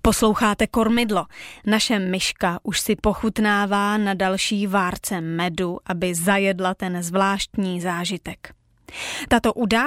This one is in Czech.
Posloucháte Kormidlo. Naše myška už si pochutnává na další várce medu, aby zajedla ten zvláštní zážitek. Tato